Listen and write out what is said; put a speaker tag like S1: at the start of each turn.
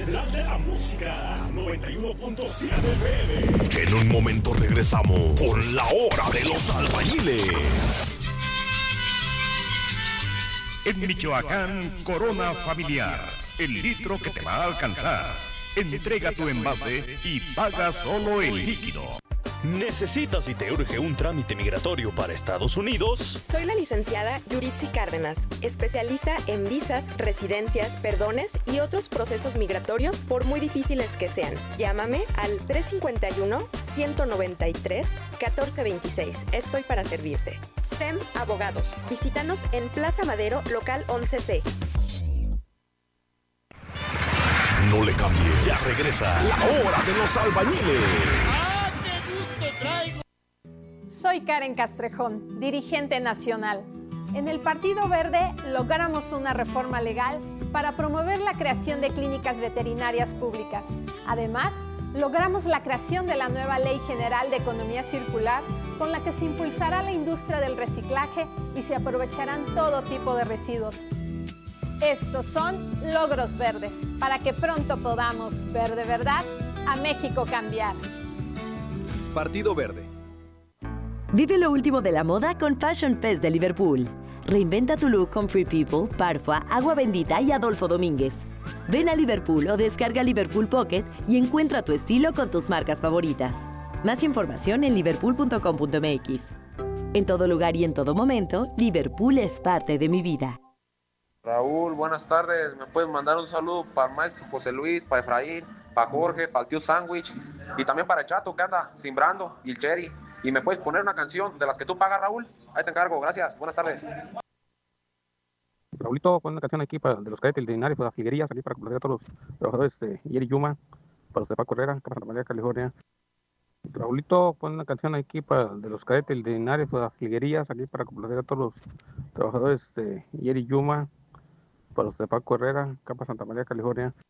S1: central de la música, 91.7 FM.
S2: En un momento regresamos con la hora de los albañiles.
S3: En Michoacán, Corona Familiar, el litro que te va a alcanzar. Entrega tu envase y paga solo el líquido.
S4: ¿Necesitas y te urge un trámite migratorio para Estados Unidos?
S5: Soy la licenciada Yuritsi Cárdenas, especialista en visas, residencias, perdones y otros procesos migratorios por muy difíciles que sean. Llámame al 351-193-1426. Estoy para servirte. SEM Abogados. Visítanos en Plaza Madero, local 11C.
S2: No le cambies, ya regresa la hora de los albañiles.
S6: Soy Karen Castrejón, dirigente nacional. En el Partido Verde logramos una reforma legal para promover la creación de clínicas veterinarias públicas. Además, logramos la creación de la nueva Ley General de Economía Circular, con la que se impulsará la industria del reciclaje y se aprovecharán todo tipo de residuos. Estos son logros verdes, para que pronto podamos ver de verdad a México cambiar.
S7: Partido Verde.
S8: Vive lo último de la moda con Fashion Fest de Liverpool. Reinventa tu look con Free People, Parfua, Agua Bendita y Adolfo Domínguez. Ven a Liverpool o descarga Liverpool Pocket y encuentra tu estilo con tus marcas favoritas. Más información en liverpool.com.mx. En todo lugar y en todo momento, Liverpool es parte de mi vida.
S9: Raúl, buenas tardes. ¿Me puedes mandar un saludo para el maestro José Luis, para Efraín, para Jorge, para el tío Sándwich y también para el Chato que anda simbrando y el Cherry? Y me puedes poner una canción de las que tú pagas, Raúl. Ahí te encargo. Gracias. Buenas tardes.
S10: Raulito, pon una canción aquí de los cadetes del para las figuerías, aquí para complacer a todos los trabajadores de Yeri Yuma, para los de Paco Herrera, para Santa María, California. Raulito, pon una canción aquí de los cadetes del para las figuerías, aquí para complacer a todos los trabajadores de Yeri Yuma, para los de Paco Herrera, acá para Santa María, California.